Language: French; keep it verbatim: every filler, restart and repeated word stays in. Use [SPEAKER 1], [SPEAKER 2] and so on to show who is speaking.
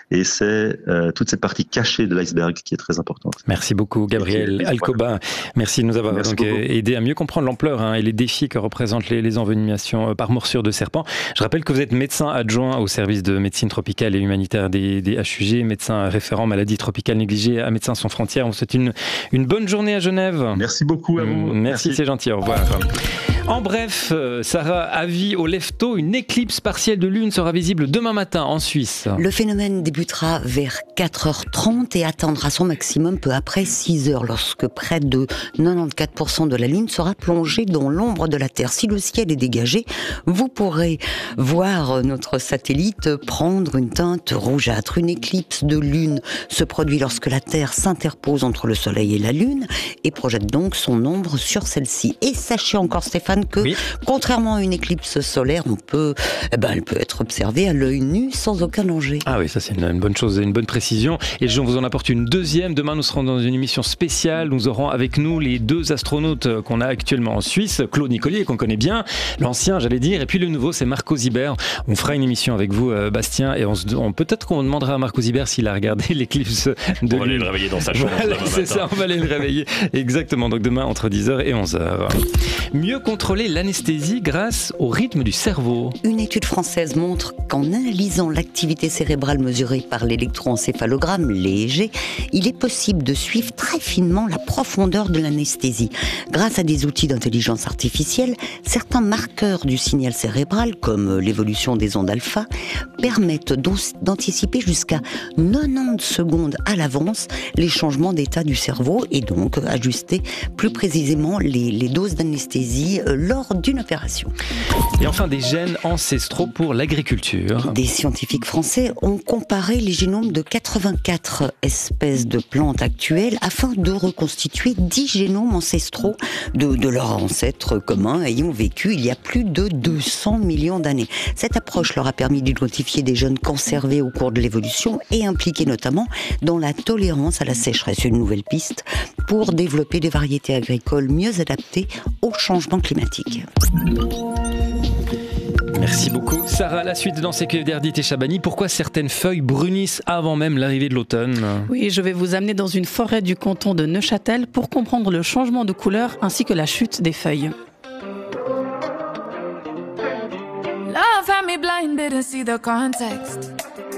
[SPEAKER 1] Et c'est euh, toute cette partie cachée de l'iceberg qui est très importante.
[SPEAKER 2] Merci beaucoup, Gabriel Alcoba. Merci de nous avoir
[SPEAKER 1] Merci
[SPEAKER 2] donc
[SPEAKER 1] beaucoup.
[SPEAKER 2] aidé à mieux comprendre l'ampleur hein, et les défis que représentent les, les envenimations par morsure de serpent. Je rappelle que vous êtes médecin adjoint au service de médecine tropicale et humanitaire des, des H U G, médecin référent maladies tropicales négligées à Médecins sans frontières. On vous souhaite une, une bonne journée à Genève.
[SPEAKER 1] Merci beaucoup à vous.
[SPEAKER 2] Merci, Merci. C'est gentil, au revoir. En bref, Sarah, avis au lève-tôt, une éclipse partielle de lune sera visible demain matin en Suisse.
[SPEAKER 3] Le phénomène débutera vers quatre heures trente et atteindra son maximum peu après six heures, lorsque près de quatre-vingt-quatorze pour cent de la lune sera plongée dans l'ombre de la Terre. Si le ciel est dégagé, vous pourrez voir notre satellite prendre une teinte rougeâtre. Une éclipse de lune se produit lorsque la Terre s'interpose entre le Soleil et la Lune et projette donc son ombre sur celle-ci. Et sachez encore, Stéphane, que oui. contrairement à une éclipse solaire, on peut, eh ben, elle peut être observée à l'œil nu sans aucun danger.
[SPEAKER 2] Ah oui, ça c'est une, une bonne chose, une bonne précision. Et je vous en apporte une deuxième. Demain, nous serons dans une émission spéciale. Nous aurons avec nous les deux astronautes qu'on a actuellement en Suisse. Claude Nicollier, qu'on connaît bien, l'ancien, j'allais dire, et puis le nouveau, c'est Marco Zibert. On fera une émission avec vous, euh, Bastien, et on, se, on peut-être qu'on demandera à Marco Zibert s'il a regardé l'éclipse de
[SPEAKER 4] On va aller le réveiller dans sa chambre.
[SPEAKER 2] Voilà, c'est matin. ça, on va aller le réveiller. Exactement. Donc demain entre dix heures et onze heures. Mieux contrôler l'anesthésie grâce au rythme du cerveau.
[SPEAKER 3] Une étude française montre qu'en analysant l'activité cérébrale mesurée par l'électroencéphalogramme, l'E E G, il est possible de suivre très finement la profondeur de l'anesthésie. Grâce à des outils d'intelligence artificielle, certains marqueurs du signal cérébral, comme l'évolution des ondes alpha, permettent d'anticiper jusqu'à quatre-vingt-dix secondes à l'avance les changements d'état du cerveau et donc ajuster plus précisément les, les doses d'anesthésie lors d'une opération.
[SPEAKER 2] Et enfin, des gènes ancestraux pour l'agriculture.
[SPEAKER 3] Des scientifiques français ont comparé les génomes de quatre-vingt-quatre espèces de plantes actuelles afin de reconstituer dix génomes ancestraux de, de leurs ancêtres communs ayant vécu il y a plus de deux cents millions d'années. Cette approche leur a permis d'identifier des gènes conservés au cours de l'évolution et impliqués notamment dans la tolérance à la sécheresse. Une nouvelle piste pour développer des variétés agricoles mieux adaptées au changement climatique.
[SPEAKER 2] Merci beaucoup. Sarah, la suite dans C Q F D Ardit et Chabani. Pourquoi certaines feuilles brunissent avant même l'arrivée de l'automne ?
[SPEAKER 5] Oui, je vais vous amener dans une forêt du canton de Neuchâtel pour comprendre le changement de couleur ainsi que la chute des feuilles.
[SPEAKER 6] Love had me blind, didn't see the context.